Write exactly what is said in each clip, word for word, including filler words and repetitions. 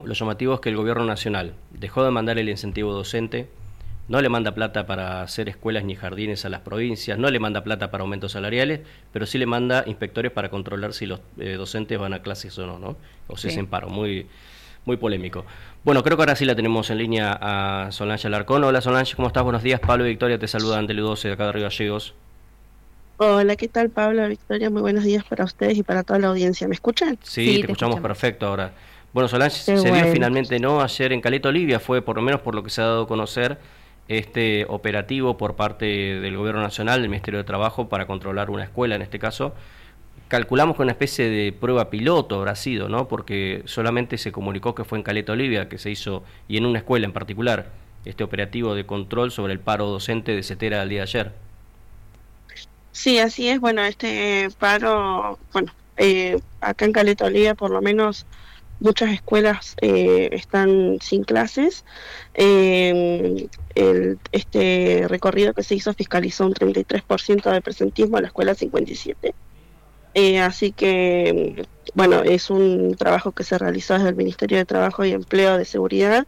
lo llamativo es que el gobierno nacional dejó de mandar el incentivo docente, no le manda plata para hacer escuelas ni jardines a las provincias, no le manda plata para aumentos salariales, pero sí le manda inspectores para controlar si los eh, docentes van a clases o no, ¿no? O si Sí. hacen paro, muy, muy polémico. Bueno, creo que ahora sí la tenemos en línea a Solange Alarcón. Hola Solange, ¿cómo estás? Buenos días. Pablo y Victoria te saludan Tele doce de acá de Río Gallegos. Hola, ¿qué tal, Pablo, Victoria? Muy buenos días para ustedes y para toda la audiencia. ¿Me escuchan? Sí, Sí, te te escuchamos escuchamos. perfecto ahora. Bueno, Solange, Qué se dio bueno. finalmente no ayer en Caleta Olivia, fue por lo menos por lo que se ha dado a conocer este operativo por parte del Gobierno Nacional, del Ministerio de Trabajo, para controlar una escuela en este caso. Calculamos que una especie de prueba piloto habrá sido, ¿no? Porque solamente se comunicó que fue en Caleta Olivia, que se hizo, y en una escuela en particular, este operativo de control sobre el paro docente de CETERA del día de ayer. Sí, así es. Bueno, este paro, bueno, eh, acá en Caleta Olivia por lo menos muchas escuelas eh, están sin clases. Eh, el, este recorrido que se hizo fiscalizó un treinta y tres por ciento de presentismo en la escuela cincuenta y siete. Eh, así que, bueno, es un trabajo que se realizó desde el Ministerio de Trabajo y Empleo de Seguridad.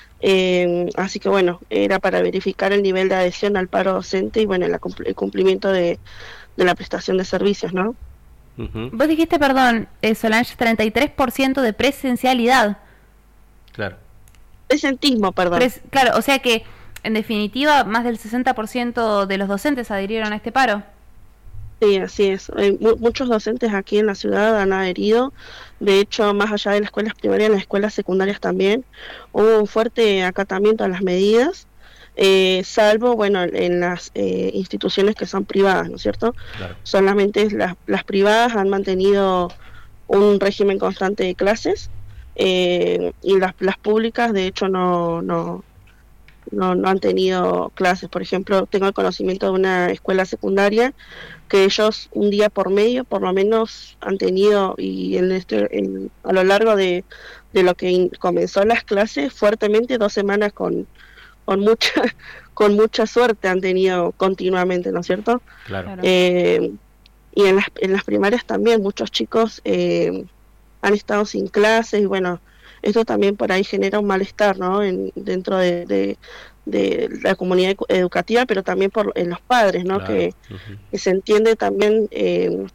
Eh, así que bueno, era para verificar el nivel de adhesión al paro docente y bueno, la, el cumplimiento de, de la prestación de servicios, ¿no? Uh-huh. Vos dijiste, perdón, eh, Solange, treinta y tres por ciento de presencialidad. Claro. Presentismo, perdón. Pres claro, o sea que, en definitiva, más del sesenta por ciento de los docentes adhirieron a este paro. Sí, así es. Eh, mu muchos docentes aquí en la ciudad han adherido. De hecho, más allá de las escuelas primarias, en las escuelas secundarias también hubo un fuerte acatamiento a las medidas, eh, salvo, bueno, en las eh, instituciones que son privadas, ¿no es cierto? Claro. Solamente las, las privadas han mantenido un régimen constante de clases, eh, y las, las públicas, de hecho, no, no, no, no han tenido clases. Por ejemplo, tengo el conocimiento de una escuela secundaria que ellos un día por medio por lo menos han tenido, y en este en, a lo largo de, de lo que in, comenzó las clases fuertemente, dos semanas con, con mucha con mucha suerte han tenido continuamente, ¿no es cierto? Claro. Eh, y en las, en las primarias también muchos chicos eh, han estado sin clases y bueno, esto también por ahí genera un malestar, ¿no? En, dentro de, de, de la comunidad educativa, pero también por en los padres, ¿no? Claro. Que, Uh-huh. que se entiende también eh,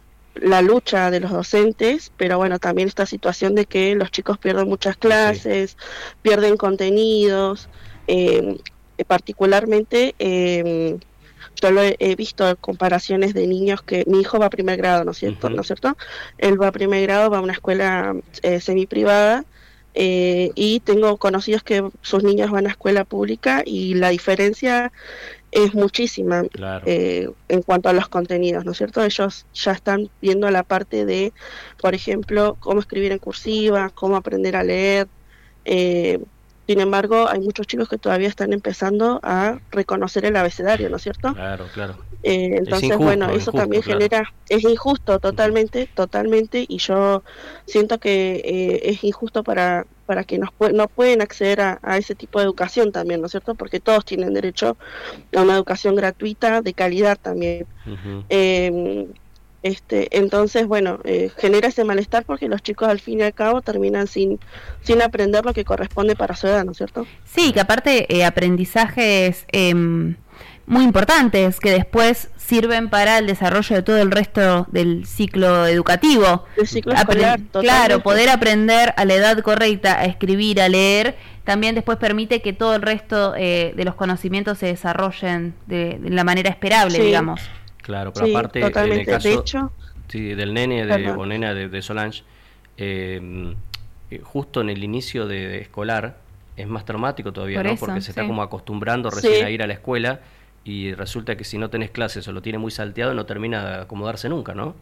la lucha de los docentes, pero bueno, también esta situación de que los chicos pierden muchas clases, sí. pierden contenidos, eh, particularmente eh, yo lo he, he visto comparaciones de niños que mi hijo va a primer grado, ¿no es cierto? Uh-huh. ¿No es cierto? Él va a primer grado, va a una escuela eh, semiprivada, eh, y tengo conocidos que sus niños van a escuela pública y la diferencia es muchísima. Claro. eh, en cuanto a los contenidos, ¿no es cierto? Ellos ya están viendo la parte de, por ejemplo, cómo escribir en cursiva, cómo aprender a leer. Eh, sin embargo, hay muchos chicos que todavía están empezando a reconocer el abecedario, ¿no es cierto? Claro, claro. Eh, entonces, injusto, bueno, eso injusto, también claro. genera, es injusto totalmente, uh-huh. totalmente, y yo siento que eh, es injusto para, para que nos pu no pueden acceder a, a ese tipo de educación también, ¿no es cierto? Porque todos tienen derecho a una educación gratuita, de calidad también. Uh-huh. eh, este, entonces, bueno, eh, genera ese malestar porque los chicos al fin y al cabo terminan sin, sin aprender lo que corresponde para su edad, ¿no es cierto? Sí, que aparte eh, aprendizajes eh, muy importantes que después sirven para el desarrollo de todo el resto del ciclo educativo. El ciclo escolar, Apre claro, poder aprender a la edad correcta a escribir, a leer, también después permite que todo el resto eh, de los conocimientos se desarrollen de, de la manera esperable, sí. digamos. Claro, pero sí, aparte, totalmente. en el caso de hecho, sí, del nene de, o nena de, de Solange, eh, justo en el inicio de, de escolar, es más traumático todavía, Por ¿no? eso, Porque se sí. está como acostumbrando recién sí. a ir a la escuela y resulta que si no tenés clases o lo tiene muy salteado no termina de acomodarse nunca, ¿no?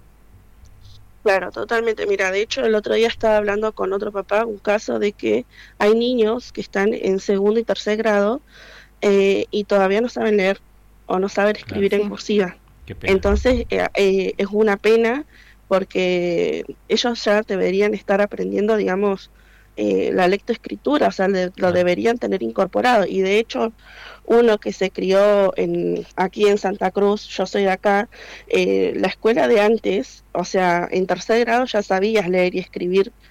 Claro, totalmente. Mira, de hecho el otro día estaba hablando con otro papá, un caso de que hay niños que están en segundo y tercer grado eh, y todavía no saben leer o no saben escribir claro, en sí. cursiva. Qué pena. Entonces eh, eh, es una pena porque ellos ya deberían estar aprendiendo, digamos, eh, la lectoescritura, o sea, le, Claro. lo deberían tener incorporado. Y de hecho, uno que se crió en, aquí en Santa Cruz, yo soy de acá, eh, la escuela de antes, o sea, en tercer grado ya sabías leer y escribir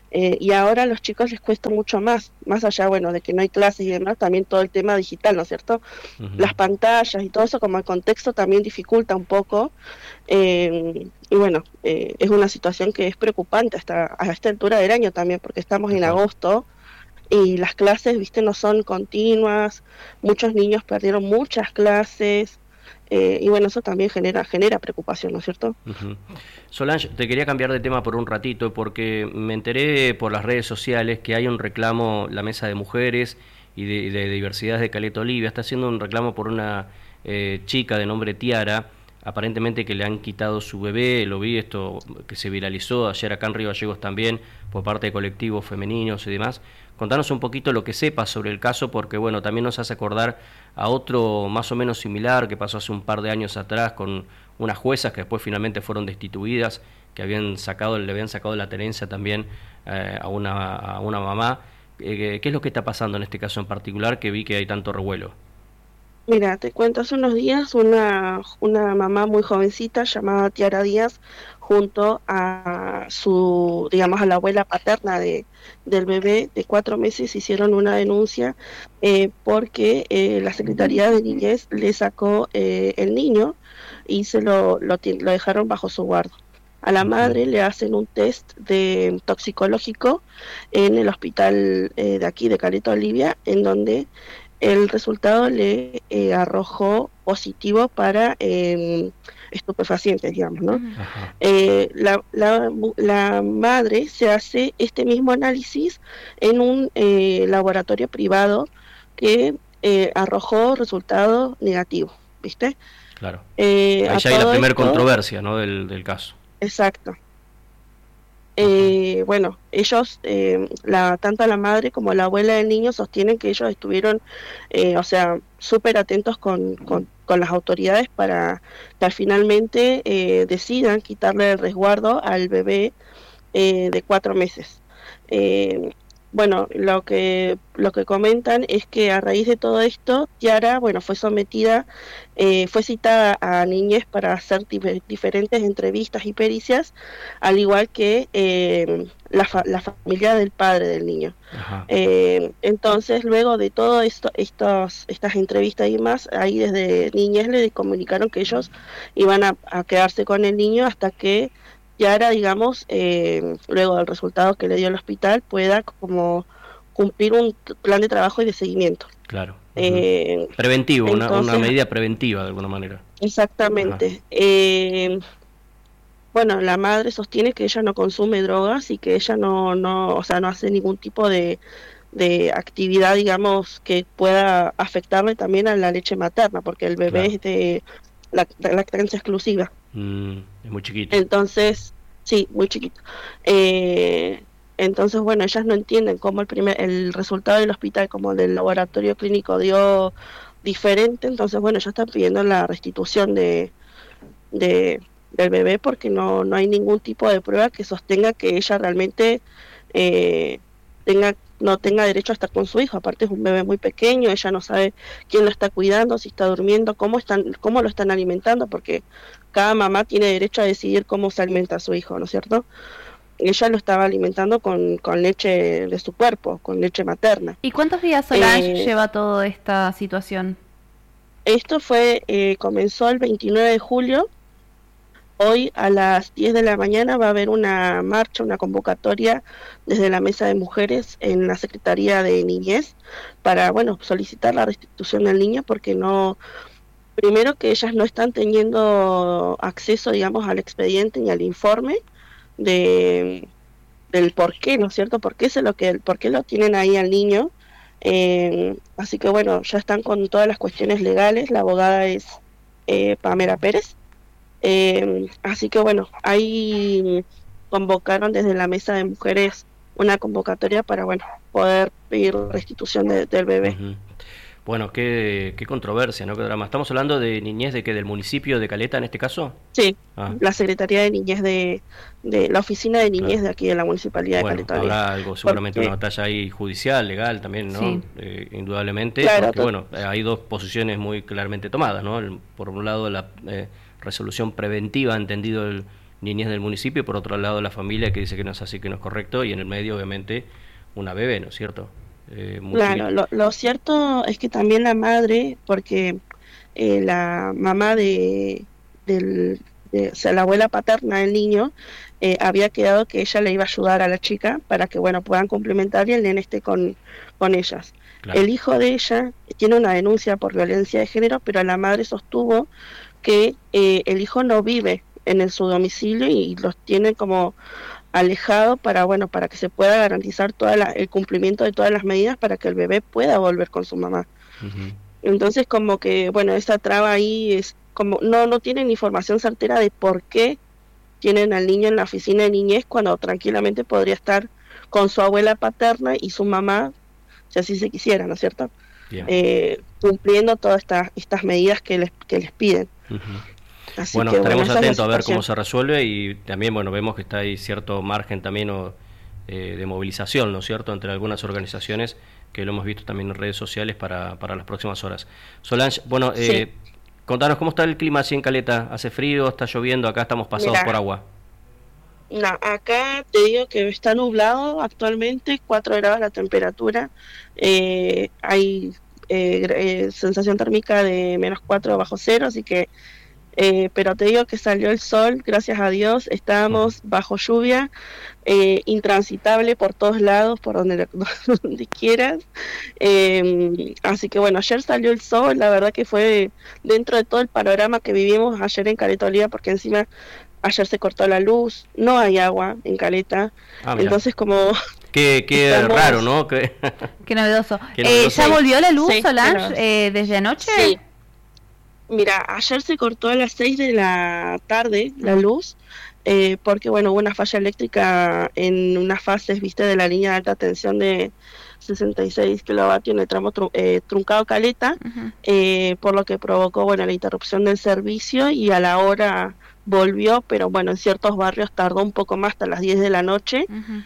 Eh, y ahora a los chicos les cuesta mucho más, más allá, bueno, de que no hay clases y demás, también todo el tema digital, ¿no es cierto? Uh-huh. Las pantallas y todo eso, como el contexto también dificulta un poco. Eh, y bueno, eh, es una situación que es preocupante hasta a esta altura del año también, porque estamos en agosto y las clases, viste, no son continuas, muchos niños perdieron muchas clases. Eh, y bueno, eso también genera genera preocupación, ¿no es cierto? Uh-huh. Solange, te quería cambiar de tema por un ratito, porque me enteré por las redes sociales que hay un reclamo, la Mesa de Mujeres y de, de Diversidades de Caleta Olivia está haciendo un reclamo por una eh, chica de nombre Tiara, aparentemente que le han quitado su bebé. Lo vi, esto que se viralizó ayer acá en Río Gallegos también, por parte de colectivos femeninos y demás. Contanos un poquito lo que sepas sobre el caso, porque bueno, también nos hace acordar a otro más o menos similar que pasó hace un par de años atrás con unas juezas que después finalmente fueron destituidas, que habían sacado, le habían sacado la tenencia también eh, a, una, a una mamá. Eh, ¿Qué es lo que está pasando en este caso en particular, que vi que hay tanto revuelo? Mira, te cuento, hace unos días una, una mamá muy jovencita llamada Tiara Díaz, junto a su, digamos, a la abuela paterna de, del bebé de cuatro meses, hicieron una denuncia eh, porque eh, la Secretaría de Niñez le sacó eh, el niño y se lo, lo, lo dejaron bajo su guarda. A la madre le hacen un test de toxicológico en el hospital eh, de aquí, de Caleta Olivia, en donde el resultado le eh, arrojó positivo para eh, estupefacientes, digamos, ¿no? Eh, la, la, la madre se hace este mismo análisis en un eh, laboratorio privado que eh, arrojó resultado negativo, ¿viste? Claro. Eh, Ahí ya hay la primera controversia, ¿no?, del, del caso. Exacto. Eh, bueno, ellos, eh, la, tanto la madre como la abuela del niño sostienen que ellos estuvieron, eh, o sea, súper atentos con, con, con las autoridades para que finalmente eh, decidan quitarle el resguardo al bebé eh, de cuatro meses. Eh, bueno, lo que lo que comentan es que a raíz de todo esto, Tiara, bueno, fue sometida, eh, fue citada a Niñez para hacer dif diferentes entrevistas y pericias, al igual que eh, la, fa la familia del padre del niño. Eh, entonces, luego de todo esto, estos, estas entrevistas y más, ahí desde Niñez le comunicaron que ellos iban a, a quedarse con el niño hasta que Tiara, digamos, eh, luego del resultado que le dio el hospital, pueda como cumplir un plan de trabajo y de seguimiento. Claro. Eh, Preventivo, entonces, una, una medida preventiva de alguna manera. Exactamente. Eh, bueno, la madre sostiene que ella no consume drogas y que ella no, no, o sea, no hace ningún tipo de, de actividad, digamos, que pueda afectarle también a la leche materna, porque el bebé claro. es de la, de lactancia exclusiva. Mm, es muy chiquito. Entonces, sí, muy chiquito. Eh, entonces, bueno, ellas no entienden cómo el primer, el resultado del hospital, como del laboratorio clínico, dio diferente. Entonces, bueno, ellas están pidiendo la restitución de, de del bebé porque no, no hay ningún tipo de prueba que sostenga que ella realmente eh, tenga no tenga derecho a estar con su hijo. Aparte es un bebé muy pequeño, ella no sabe quién lo está cuidando, si está durmiendo, cómo están, cómo lo están alimentando, porque cada mamá tiene derecho a decidir cómo se alimenta a su hijo, ¿no es cierto? Ella lo estaba alimentando con, con leche de su cuerpo, con leche materna. ¿Y cuántos días, Solange, eh, lleva toda esta situación? Esto fue, eh, comenzó el veintinueve de julio. Hoy a las diez de la mañana va a haber una marcha, una convocatoria desde la Mesa de Mujeres en la Secretaría de Niñez para, bueno, solicitar la restitución del niño porque no, primero que ellas no están teniendo acceso, digamos, al expediente ni al informe de del por qué, ¿no es cierto? ¿Por qué es lo que, por qué lo tienen ahí al niño? Eh, así que bueno, ya están con todas las cuestiones legales. La abogada es eh, Pamela Pérez. Eh, así que bueno, ahí convocaron desde la Mesa de Mujeres una convocatoria para, bueno, poder pedir restitución de, del bebé. Uh-huh. Bueno, qué, qué controversia, ¿no? Qué drama. ¿Estamos hablando de Niñez de que del municipio de Caleta en este caso? Sí, ah. La Secretaría de Niñez de, de la Oficina de Niñez claro. de aquí de la Municipalidad bueno, de Caleta. Habrá algo, seguramente porque... una batalla ahí judicial, legal también, ¿no? Sí. Eh, indudablemente, claro, porque bueno, hay dos posiciones muy claramente tomadas, ¿no? El, por un lado la eh, resolución preventiva, entendido el, niñez del municipio, por otro lado la familia que dice que no es así, que no es correcto, y en el medio obviamente una bebé, ¿no es cierto? Eh, claro, lo, lo cierto es que también la madre, porque eh, la mamá de, del, de, o sea, la abuela paterna del niño, eh, había quedado que ella le iba a ayudar a la chica para que, bueno, puedan complementar y el nene esté con, con ellas. Claro. El hijo de ella tiene una denuncia por violencia de género, pero la madre sostuvo que eh, el hijo no vive en el, su domicilio y los tiene como alejado para, bueno, para que se pueda garantizar toda la, el cumplimiento de todas las medidas para que el bebé pueda volver con su mamá. Uh-huh. Entonces, como que, bueno, esa traba ahí es como, no, no tienen información certera de por qué tienen al niño en la oficina de niñez cuando tranquilamente podría estar con su abuela paterna y su mamá, si así se quisiera, ¿no es cierto? Yeah. Eh, cumpliendo todas estas estas medidas que les, que les piden. Uh-huh. Así bueno, que, estaremos bueno, atentos a ver cómo se resuelve y también, bueno, vemos que está ahí cierto margen también o, eh, de movilización, ¿no es cierto?, entre algunas organizaciones que lo hemos visto también en redes sociales para, para las próximas horas. Solange, bueno, eh, sí. contanos, ¿cómo está el clima así en Caleta? ¿Hace frío? ¿Está lloviendo? Acá estamos pasados Mirá, por agua. No, acá te digo que está nublado actualmente, cuatro grados la temperatura, eh, hay eh, eh, sensación térmica de menos cuatro bajo cero, así que Eh, pero te digo que salió el sol, gracias a Dios, estábamos bajo lluvia, eh, intransitable por todos lados, por donde, donde quieras, eh, así que bueno, ayer salió el sol, la verdad que fue dentro de todo el panorama que vivimos ayer en Caleta Olivia, porque encima ayer se cortó la luz, no hay agua en Caleta, ah, entonces como... Qué, qué estamos... raro, ¿no? Qué, qué novedoso. Qué novedoso. Eh, ¿Ya volvió la luz, sí, Solange, eh, desde anoche? Sí. Mira, ayer se cortó a las seis de la tarde la luz, eh, porque bueno, hubo una falla eléctrica en unas fases, viste, de la línea de alta tensión de sesenta y seis kilovatios en el tramo tru eh, truncado Caleta, uh-huh. eh, por lo que provocó, bueno, la interrupción del servicio y a la hora volvió, pero bueno, en ciertos barrios tardó un poco más, hasta las diez de la noche, uh-huh.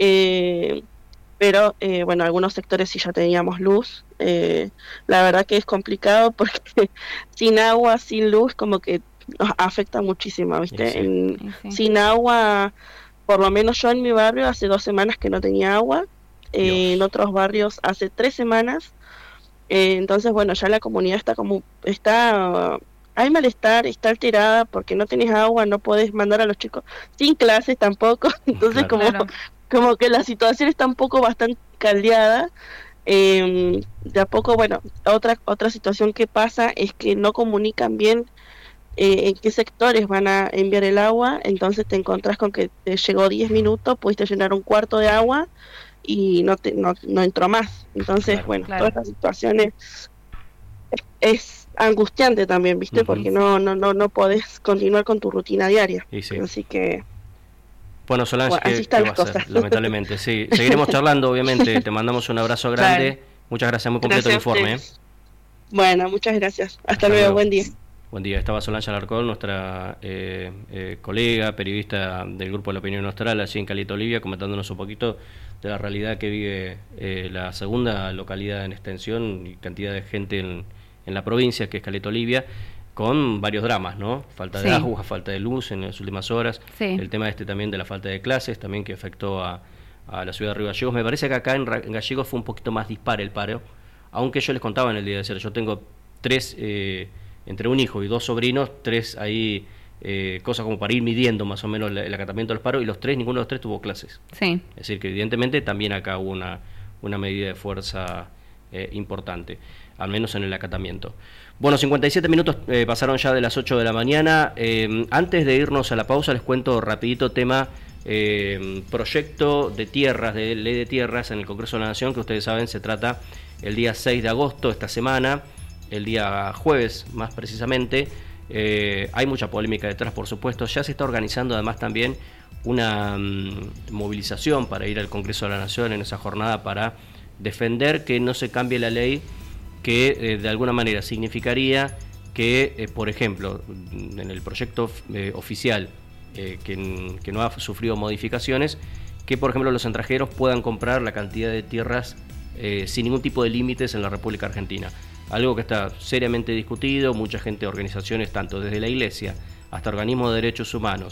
eh, pero eh, bueno, algunos sectores sí ya teníamos luz. Eh, la verdad que es complicado porque sin agua, sin luz, como que nos afecta muchísimo, ¿viste? Sí. En, sí. Sin agua, por lo menos yo en mi barrio hace dos semanas que no tenía agua, eh, en otros barrios hace tres semanas, eh, entonces bueno, ya la comunidad está como, está, uh, hay malestar, está alterada porque no tenés agua, no podés mandar a los chicos sin clases tampoco, entonces claro, como, claro. como que la situación está un poco bastante caldeada. Eh, de a poco, bueno, otra otra situación que pasa es que no comunican bien eh, en qué sectores van a enviar el agua, entonces te encontrás con que te llegó diez minutos, pudiste llenar un cuarto de agua y no te, no, no entró más. Entonces, claro, bueno, claro. todas estas situaciones es, es angustiante también, ¿viste? Uh-huh. Porque no, no, no, no podés continuar con tu rutina diaria. Sí. Así que... Bueno, Solange, bueno, ¿qué, ¿qué va a hacer? Lamentablemente, sí. Seguiremos charlando, obviamente. Te mandamos un abrazo grande. Claro. Muchas gracias, muy completo gracias el informe. ¿eh? Bueno, muchas gracias. Hasta, Hasta luego. luego, buen día. Buen día. Estaba Solange Alarcón, nuestra eh, eh, colega, periodista del Grupo de la Opinión Austral, allí en Caleta Olivia, comentándonos un poquito de la realidad que vive eh, la segunda localidad en extensión y cantidad de gente en, en la provincia, que es Caleta Olivia, con varios dramas, ¿no? Falta de sí. agua, falta de luz en las últimas horas, sí. el tema este también de la falta de clases, también que afectó a, a la ciudad de Río Gallegos. Me parece que acá en, en Gallegos fue un poquito más dispar el paro, aunque yo les contaba en el día de ayer, yo tengo tres, eh, entre un hijo y dos sobrinos, tres ahí, eh, cosas como para ir midiendo más o menos el, el acatamiento del paro, y los tres, ninguno de los tres tuvo clases. Sí. Es decir, que evidentemente también acá hubo una, una medida de fuerza eh, importante, al menos en el acatamiento. Bueno, cincuenta y siete minutos eh, pasaron ya de las ocho de la mañana. Eh, antes de irnos a la pausa les cuento rapidito tema eh, proyecto de tierras, de ley de tierras en el Congreso de la Nación, que ustedes saben se trata el día seis de agosto, esta semana, el día jueves más precisamente. Eh, hay mucha polémica detrás, por supuesto. Ya se está organizando además también una um, movilización para ir al Congreso de la Nación en esa jornada para defender que no se cambie la ley, que eh, de alguna manera significaría que, eh, por ejemplo, en el proyecto eh, oficial, eh, que, que no ha sufrido modificaciones, que por ejemplo los extranjeros puedan comprar la cantidad de tierras eh, sin ningún tipo de límites en la República Argentina. Algo que está seriamente discutido, mucha gente, organizaciones, tanto desde la Iglesia hasta organismos de derechos humanos,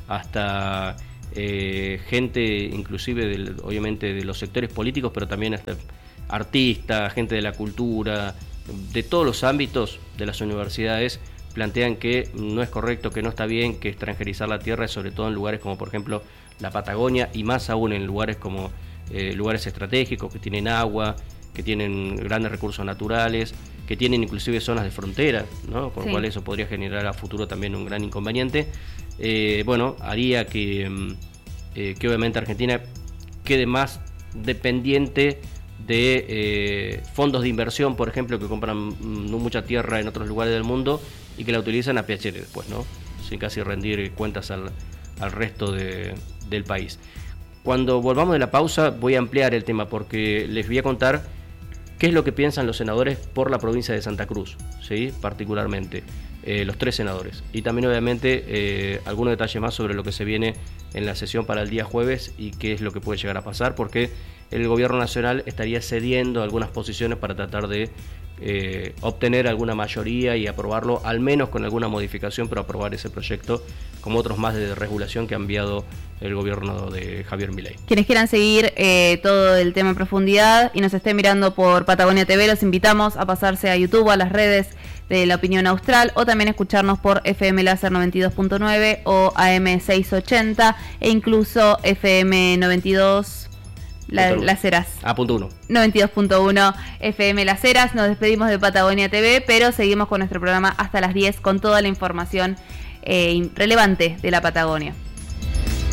hasta eh, gente inclusive del, obviamente de los sectores políticos, pero también hasta artistas, gente de la cultura, de todos los ámbitos de las universidades, plantean que no es correcto, que no está bien, que extranjerizar la tierra, sobre todo en lugares como por ejemplo la Patagonia, y más aún en lugares como eh, lugares estratégicos que tienen agua, que tienen grandes recursos naturales, que tienen inclusive zonas de frontera, ¿no? Con lo sí. cual eso podría generar a futuro también un gran inconveniente. Eh, bueno, haría que, eh, que obviamente Argentina quede más dependiente de eh, fondos de inversión, por ejemplo, que compran mm, mucha tierra en otros lugares del mundo y que la utilizan a piacere después, ¿no? Sin casi rendir cuentas al, al resto de, del país. Cuando volvamos de la pausa voy a ampliar el tema porque les voy a contar qué es lo que piensan los senadores por la provincia de Santa Cruz, ¿sí? Particularmente, eh, los tres senadores. Y también obviamente eh, algunos detalles más sobre lo que se viene en la sesión para el día jueves y qué es lo que puede llegar a pasar, porque el gobierno nacional estaría cediendo algunas posiciones para tratar de eh, obtener alguna mayoría y aprobarlo, al menos con alguna modificación, pero aprobar ese proyecto, como otros más de regulación que ha enviado el gobierno de Javier Milei. Quienes quieran seguir eh, todo el tema en profundidad y nos estén mirando por Patagonia T V, los invitamos a pasarse a YouTube, a las redes de La Opinión Austral, o también escucharnos por F M Láser noventa y dos punto nueve o A M seiscientos ochenta e incluso F M noventa y dos La, Las Heras. Ah, punto uno. noventa y dos punto uno F M Las Heras. Nos despedimos de Patagonia T V, pero seguimos con nuestro programa hasta las diez con toda la información eh, relevante de la Patagonia.